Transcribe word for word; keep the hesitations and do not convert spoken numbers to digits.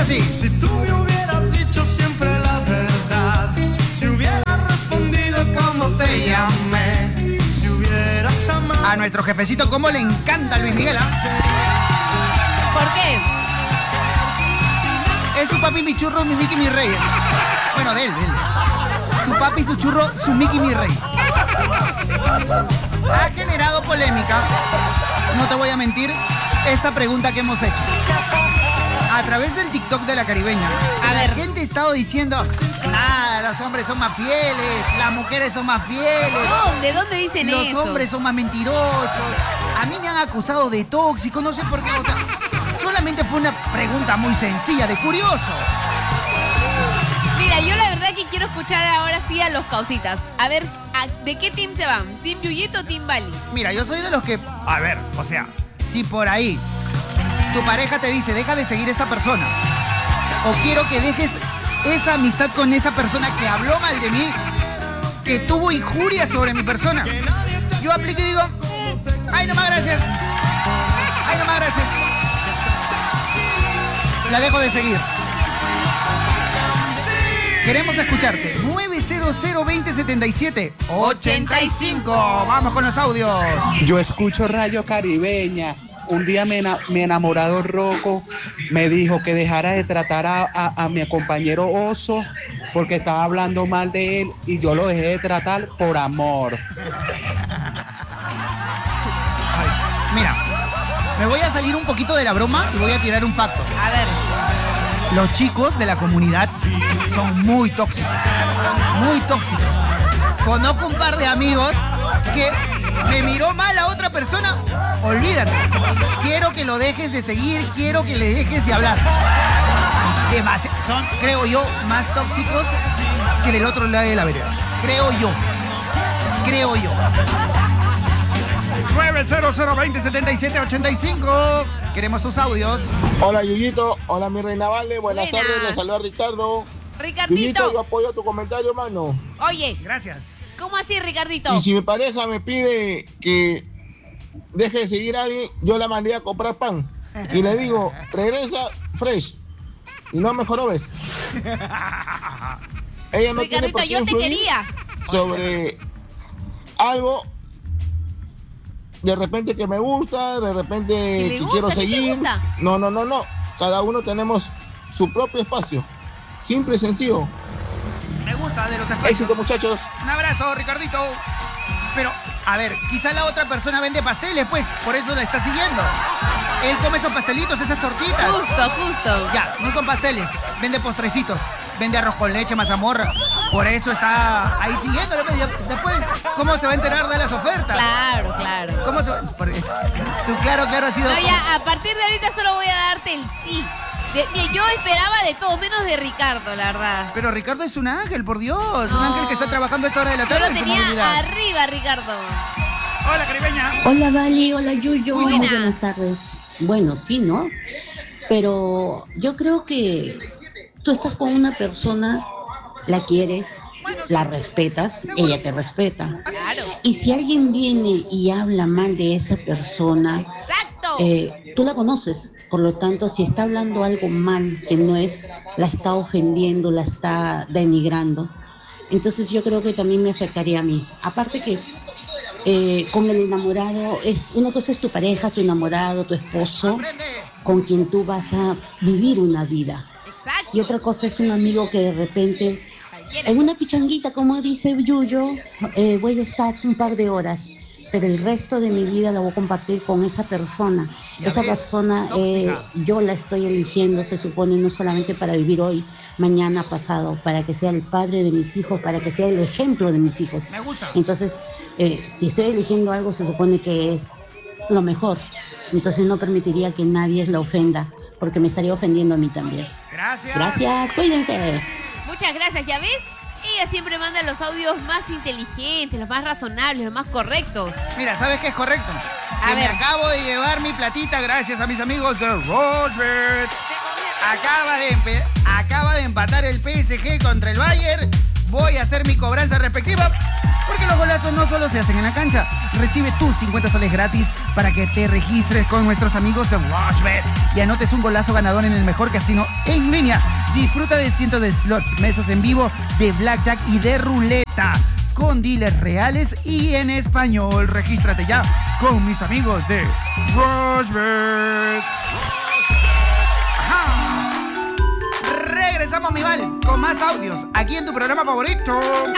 así. Si tú me hubieras dicho siempre la verdad, si hubieras respondido como te llamé, si hubieras amado... A nuestro jefecito, ¿cómo le encanta Luis Miguel? ¿Ah? ¿Por qué? Es su papi, mi churro, mi Mickey, mi rey. Bueno, de él, de él. Su papi, su churro, su Mickey, mi rey. Ha generado polémica, no te voy a mentir, esta pregunta que hemos hecho. A través del TikTok de la Caribeña, A la ver. gente ha estado diciendo, nada, los hombres son más fieles, las mujeres son más fieles. ¿Dónde? ¿Dónde dicen Los eso? hombres son más mentirosos. A mí me han acusado de tóxico, no sé por qué. O sea, solamente fue una pregunta muy sencilla, de curiosos. Mira, yo la verdad que quiero escuchar ahora sí a los causitas. A ver, ¿a- ¿de qué team se van? ¿Team Yuyito o Team Bali? Mira, yo soy de los que... A ver, o sea, si por ahí tu pareja te dice, deja de seguir a esa persona, o quiero que dejes esa amistad con esa persona que habló mal de mí, que tuvo injurias sobre mi persona, yo aplico y digo, ay, no más gracias. Ay, no más gracias. La dejo de seguir. Queremos escucharte. nueve cero cero, veinte setenta y siete, ochenta y cinco. Vamos con los audios. Yo escucho Radio Caribeña. Un día mi, ena- mi enamorado Rocco me dijo que dejara de tratar a, a- a mi compañero Oso porque estaba hablando mal de él y yo lo dejé de tratar por amor. Mira, me voy a salir un poquito de la broma y voy a tirar un facto. A ver. Los chicos de la comunidad son muy tóxicos. Muy tóxicos. Conozco un par de amigos que me miró mal a otra persona. Olvídate. Quiero que lo dejes de seguir, quiero que le dejes de hablar. Demasi- son, creo yo, más tóxicos que del otro lado de la vereda. Creo yo. Creo yo. nueve cero cero, veinte setenta y siete, ochenta y cinco. Queremos tus audios. Hola Yuyito, hola mi reina Vale, buenas, Buenas. tardes, les saluda Ricardo. Yuyito, Ricardito. yo apoyo tu comentario, mano. Oye, Gracias. ¿cómo así, Ricardito? Y si mi pareja me pide que deje de seguir a alguien, yo la mandé a comprar pan. Y le digo, regresa fresh. Y no me jorobes. Ella no tiene Ricardito, por qué yo te influir quería. sobre algo de repente que me gusta, de repente ¿Que le que gusta? quiero ¿Qué te seguir. gusta? No, no, no, no. Cada uno tenemos su propio espacio. Simple y sencillo. Me gusta de los espacios. Éxito, muchachos. Un abrazo, Ricardito. Pero, a ver, quizá la otra persona vende pasteles, pues, por eso la está siguiendo. Él come esos pastelitos, esas tortitas. Justo, justo. Ya, no son pasteles, vende postrecitos, vende arroz con leche, mazamorra. Por eso está ahí siguiéndolo. pues, ya- Después, ¿cómo se va a enterar de las ofertas? Claro, claro. ¿Cómo se va? Porque tú, claro, claro, has sido... No, ya, a partir de ahorita solo voy a darte el sí. De- mira, yo esperaba de todo, menos de Ricardo, la verdad. Pero Ricardo es un ángel, por Dios. Un No. ángel que está trabajando a esta hora de la Yo tarde lo en su tenía movilidad. arriba, Ricardo. Hola, caribeña. Hola Vali, hola Yuyo, Muy muy buenas. buenas tardes. Bueno, sí, ¿no? Pero yo creo que tú estás con una persona, la quieres, la respetas, ella te respeta. Claro. Y si alguien viene y habla mal de esa persona, Exacto. eh, tú la conoces. Por lo tanto, si está hablando algo mal que no es, la está ofendiendo, la está denigrando. Entonces yo creo que también me afectaría a mí. Aparte que eh, con el enamorado, es, una cosa es tu pareja, tu enamorado, tu esposo, con quien tú vas a vivir una vida. Exacto. Y otra cosa es un amigo que de repente, en una pichanguita, como dice Yuyo, eh, voy a estar un par de horas, pero el resto de mi vida la voy a compartir con esa persona. Ya Esa ves, persona, eh, tóxica. yo la estoy eligiendo, se supone, no solamente para vivir hoy, mañana, pasado, para que sea el padre de mis hijos, para que sea el ejemplo de mis hijos. Me gusta. Entonces, eh, si estoy eligiendo algo, se supone que es lo mejor. Entonces no permitiría que nadie la ofenda, porque me estaría ofendiendo a mí también. Gracias. Gracias, cuídense. Muchas gracias, ¿ya ves? Ella siempre manda los audios más inteligentes, los más razonables, los más correctos. Mira, ¿sabes qué es correcto? A Que ver. me acabo de llevar mi platita gracias a mis amigos de Rosbert. Acaba de, empe- acaba de empatar el P S G contra el Bayern. Voy a hacer mi cobranza respectiva. Porque los golazos no solo se hacen en la cancha. Recibe tus cincuenta soles gratis para que te registres con nuestros amigos de Rushbet y anotes un golazo ganador en el mejor casino en línea. Disfruta de cientos de slots, mesas en vivo, de blackjack y de ruleta, con dealers reales y en español. Regístrate ya con mis amigos de Rushbet. Ajá. Regresamos, mi Val, con más audios aquí en tu programa favorito.